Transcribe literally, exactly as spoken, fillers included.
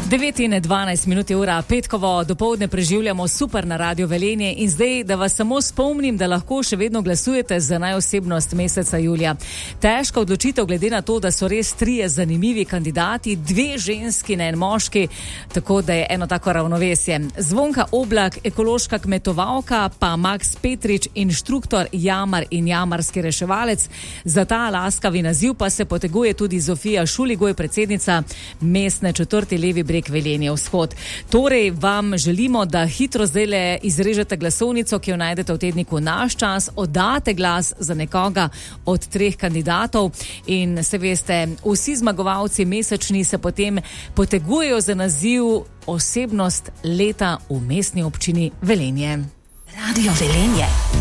devet in dvanajst minut je ura, petkovo dopoldne preživljamo super na Radio Velenje in zdaj, da vas samo spomnim, da lahko še vedno glasujete za najosebnost meseca julija. Težka odločitev glede na to, da so res trije zanimivi kandidati, dve ženski in en moški, tako da je eno tako ravnovesje. Zvonka Oblak, ekološka kmetovalka, pa Max Petrič, inštruktor jamar in jamarski reševalec. Za ta laskavi naziv pa se poteguje tudi Zofija Šuligoj, predsednica mestne četrti Levi breg Velenje vzhod. Torej vam želimo, da hitro zdajle izrežete glasovnico, ki jo najdete v tedniku Naš čas, oddate glas za nekoga od treh kandidatov in se veste, vsi zmagovalci mesečni se potem potegujejo za naziv osebnost leta v mestni občini Velenje. Radio Velenje.